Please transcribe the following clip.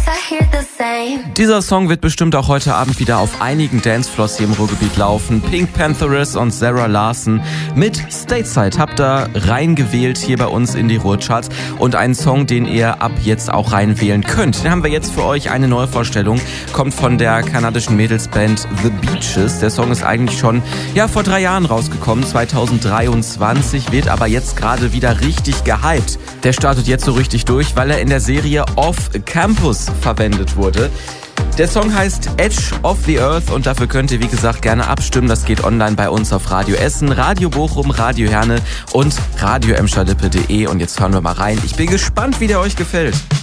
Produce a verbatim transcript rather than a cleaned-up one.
Dieser Song wird bestimmt auch heute Abend wieder auf einigen Dancefloors hier im Ruhrgebiet laufen. Pink Pantheress und Sarah Larson mit Stateside habt ihr reingewählt hier bei uns in die Ruhrcharts und einen Song, den ihr ab jetzt auch reinwählen könnt. Den haben wir jetzt für euch, eine Neuvorstellung, kommt von der kanadischen Mädelsband The Beaches. Der Song ist eigentlich schon ja vor drei Jahren rausgekommen, zweitausenddreiundzwanzig, wird aber jetzt gerade wieder richtig gehypt. Der startet jetzt so richtig durch, weil er in der Serie Off Campus verwendet wurde. Der Song heißt Edge of the Earth und dafür könnt ihr, wie gesagt, gerne abstimmen. Das geht online bei uns auf Radio Essen, Radio Bochum, Radio Herne und radio emscher lippe punkt de. Und jetzt hören wir mal rein. Ich bin gespannt, wie der euch gefällt.